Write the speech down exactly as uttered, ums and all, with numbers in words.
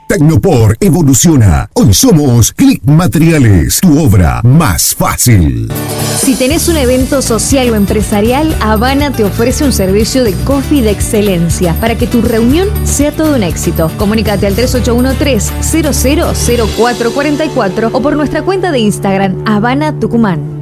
Tecnopor evoluciona. Hoy somos Click Materiales, tu obra más fácil. Si tenés un evento social o empresarial, Habana te ofrece un servicio de coffee de excelencia para que tu reunión sea todo un éxito. Comunícate al tres ocho uno tres, cero cero cero cuatro cuatro cuatro o por nuestra cuenta de Instagram, Habana Tucumán.